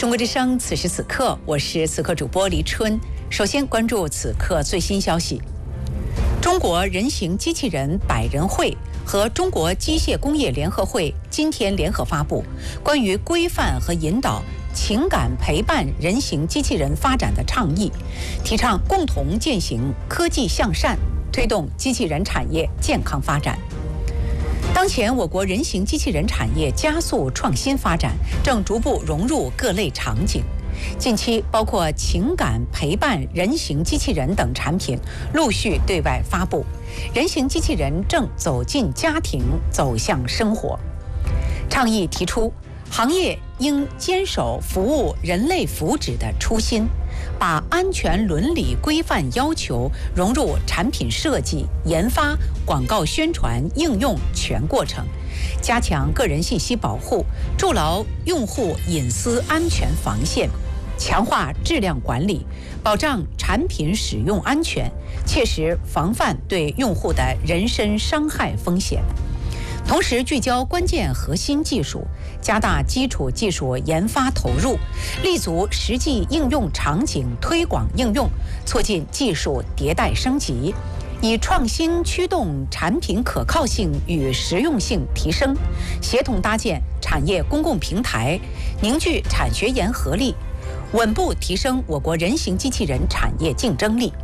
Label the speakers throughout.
Speaker 1: 中国之声，此时此刻，我是此刻主播黎春。首先关注此刻最新消息：中国人形机器人百人会和中国机械工业联合会今天联合发布关于规范和引导情感陪伴人形机器人发展的倡议，提倡共同践行科技向善，推动机器人产业健康发展。当前，我国人形机器人产业加速创新发展，正逐步融入各类场景。近期，包括情感陪伴人形机器人等产品陆续对外发布，人形机器人正走进家庭，走向生活。倡议提出，行业应坚守服务人类福祉的初心，把安全伦理规范要求融入产品设计、研发、广告宣传、应用全过程，加强个人信息保护，筑牢用户隐私安全防线，强化质量管理，保障产品使用安全，切实防范对用户的人身伤害风险。同时聚焦关键核心技术，加大基础技术研发投入，立足实际应用场景推广应用，促进技术迭代升级，以创新驱动产品可靠性与实用性提升，协同搭建产业公共平台，凝聚产学研合力，稳步提升我国人形机器人产业竞争力。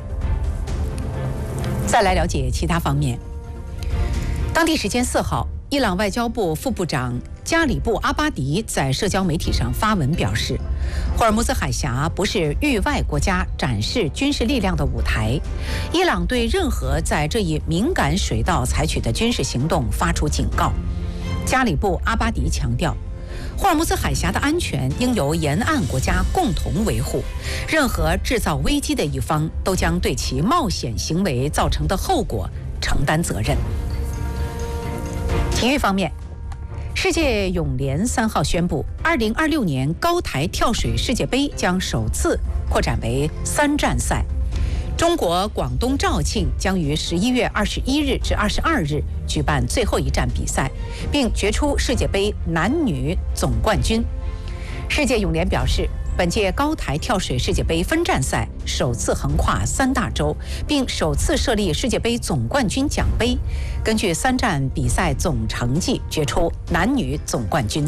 Speaker 1: 再来了解其他方面。当地时间4号，伊朗外交部副部长加里布·阿巴迪在社交媒体上发文表示，霍尔木兹海峡不是域外国家展示军事力量的舞台，伊朗对任何在这一敏感水道采取的军事行动发出警告。加里布·阿巴迪强调，霍尔木兹海峡的安全应由沿岸国家共同维护，任何制造危机的一方都将对其冒险行为造成的后果承担责任。体育方面，世界泳联3号宣布，2026年高台跳水世界杯将首次扩展为3站赛。中国广东肇庆将于11月21日至22日举办最后一站比赛，并决出世界杯男女总冠军。世界泳联表示，本届高台跳水世界杯分站赛首次横跨3大洲，并首次设立世界杯总冠军奖杯，根据3站比赛总成绩决出男女总冠军。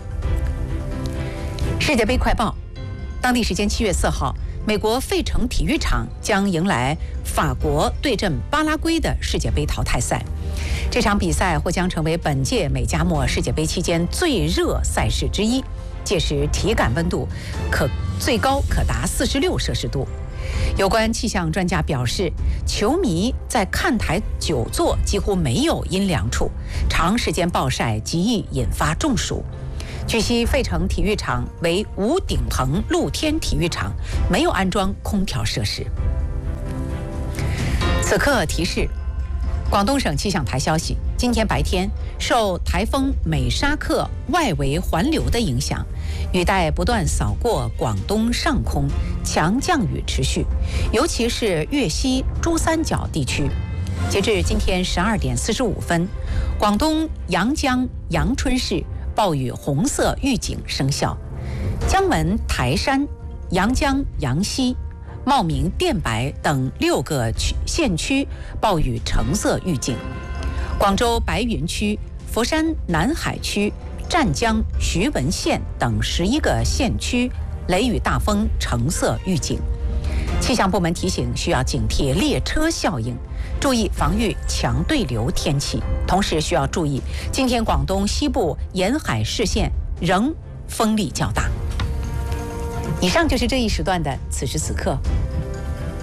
Speaker 1: 世界杯快报：当地时间7月4号，美国费城体育场将迎来法国对阵巴拉圭的世界杯淘汰赛。这场比赛或将成为本届美加墨世界杯期间最热赛事之一。届时体感温度最高可达46摄氏度。有关气象专家表示，球迷在看台久坐几乎没有阴凉处，长时间暴晒极易引发中暑。据悉，费城体育场为无顶棚露天体育场，没有安装空调设施。此刻提示：广东省气象台消息，今天白天受台风美沙克外围环流的影响，雨带不断扫过广东上空，强降雨持续，尤其是粤西珠三角地区。截至今天12点45分，广东阳江阳春市暴雨红色预警生效，江门、台山、阳江、阳西、茂名、电白等6个县区暴雨橙色预警，广州白云区、佛山南海区、湛江、徐闻县等11个县区雷雨大风橙色预警。气象部门提醒，需要警惕列车效应，注意防御强对流天气，同时需要注意今天广东西部沿海市县仍风力较大。以上就是这一时段的此时此刻。